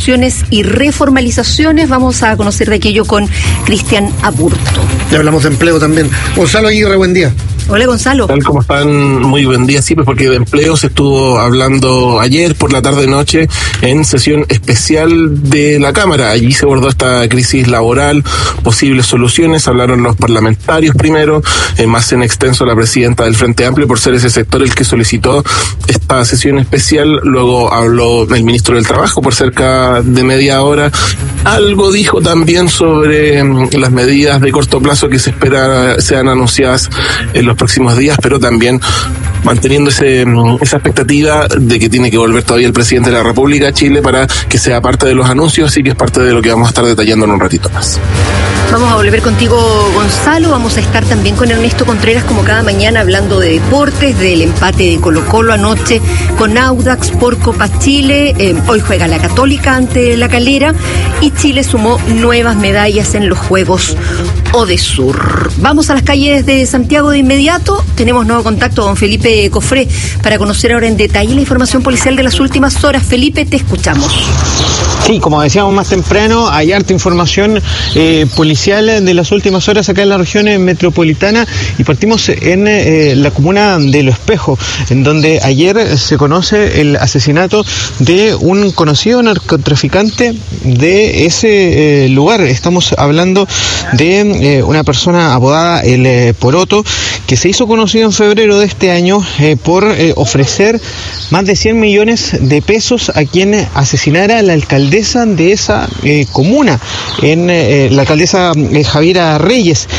formalizaciones y reformalizaciones. Vamos a conocer de aquello con Cristian Aburto. Ya hablamos de empleo también. Gonzalo Aguirre, buen día. Hola, Gonzalo. Tal como están, muy buen día, sí, pues porque de empleo se estuvo hablando ayer por la tarde-noche en sesión especial de la Cámara. Allí se abordó esta crisis laboral, posibles soluciones, hablaron los parlamentarios primero, más en extenso la presidenta del Frente Amplio, por ser ese sector el que solicitó esta sesión especial. Luego habló el ministro del Trabajo por cerca de media hora. Algo dijo también sobre las medidas de corto plazo que se espera sean anunciadas en los próximos días, pero también manteniendo esa expectativa de que tiene que volver todavía el presidente de la República a Chile para que sea parte de los anuncios, y que es parte de lo que vamos a estar detallando en un ratito más. Vamos a volver contigo, Gonzalo. Vamos a estar también con Ernesto Contreras, como cada mañana, hablando de deportes, del empate de Colo-Colo anoche con Audax por Copa Chile. Hoy juega la Católica ante la Calera y Chile sumó nuevas medallas en los Juegos Odesur. Vamos a las calles de Santiago de inmediato. Tenemos nuevo contacto con Felipe Cofré para conocer ahora en detalle la información policial de las últimas horas. Felipe, te escuchamos. Sí, como decíamos más temprano, hay harta información policial de las últimas horas acá en la región metropolitana, y partimos en la comuna de Lo Espejo, en donde ayer se conoce el asesinato de un conocido narcotraficante de ese lugar. Estamos hablando de una persona apodada El Poroto, que se hizo conocido en febrero de este año por ofrecer más de 100 millones de pesos a quien asesinara a la alcaldesa de esa comuna, en la alcaldesa Javiera Reyes.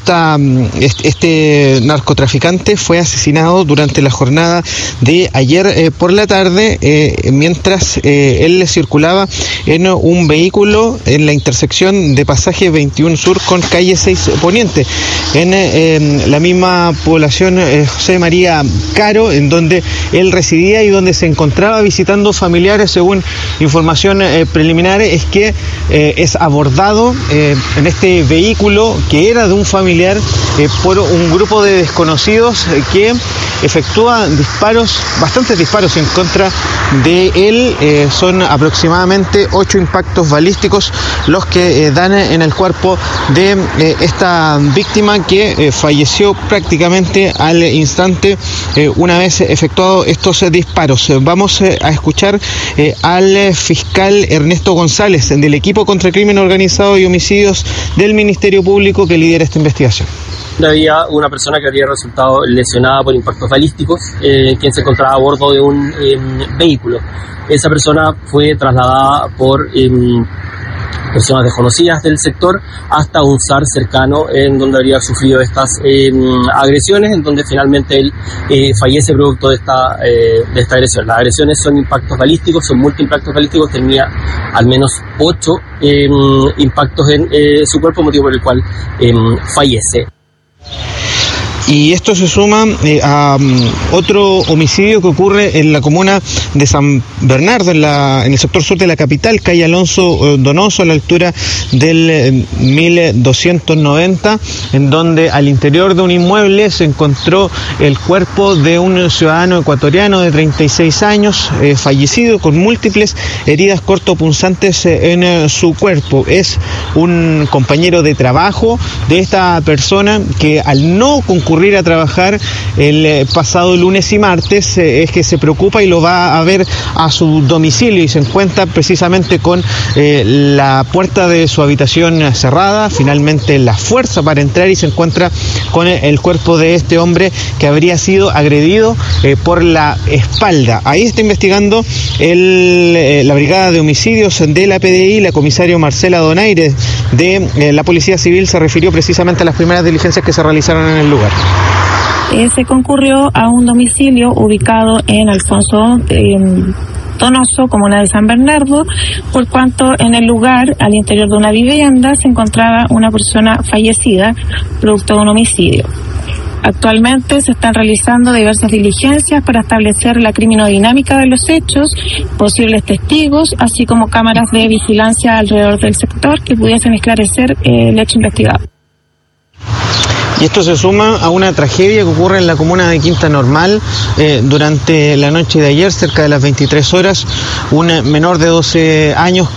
Este narcotraficante fue asesinado durante la jornada de ayer por la tarde, mientras él circulaba en un vehículo en la intersección de Pasaje 21 Sur con calle 6 Poniente, en la misma población José María Caro, en donde él residía y donde se encontraba visitando familiares. Según información preliminar, es que es abordado en este vehículo, que era de un familiar, por un grupo de desconocidos que efectúa bastantes disparos en contra de él. Son aproximadamente 8 impactos balísticos los que dan en el cuerpo de esta víctima, que falleció prácticamente al instante una vez efectuados estos disparos. Vamos a escuchar al fiscal Ernesto González, del equipo contra el crimen organizado y homicidios del Ministerio Público, que lidera esta investigación. Había una persona que había resultado lesionada por impactos balísticos, quien se encontraba a bordo de un vehículo. Esa persona fue trasladada por personas desconocidas del sector hasta un SAR cercano, en donde habría sufrido estas agresiones, en donde finalmente él fallece producto de esta agresión. Las agresiones son impactos balísticos, son multiimpactos balísticos, tenía al menos 8 impactos en su cuerpo, motivo por el cual fallece. Y esto se suma a otro homicidio que ocurre en la comuna de San Bernardo, en el sector sur de la capital, calle Alonso Donoso, a la altura del 1290, en donde al interior de un inmueble se encontró el cuerpo de un ciudadano ecuatoriano de 36 años, fallecido con múltiples heridas cortopunzantes en su cuerpo. Es un compañero de trabajo de esta persona que, al no concurrir a trabajar el pasado lunes y martes, es que se preocupa y lo va a ver a su domicilio, y se encuentra precisamente con la puerta de su habitación cerrada. Finalmente la fuerza para entrar y se encuentra con el cuerpo de este hombre, que habría sido agredido por la espalda. Ahí está investigando la brigada de homicidios de la PDI. La comisaria Marcela Donaire de la Policía Civil se refirió precisamente a las primeras diligencias que se realizaron en el lugar. Se concurrió a un domicilio ubicado en Alfonso Donoso, comuna de San Bernardo, por cuanto en el lugar, al interior de una vivienda, se encontraba una persona fallecida producto de un homicidio. Actualmente se están realizando diversas diligencias para establecer la criminodinámica de los hechos, posibles testigos, así como cámaras de vigilancia alrededor del sector que pudiesen esclarecer el hecho investigado. Y esto se suma a una tragedia que ocurre en la comuna de Quinta Normal durante la noche de ayer, cerca de las 23 horas. Un menor de 12 años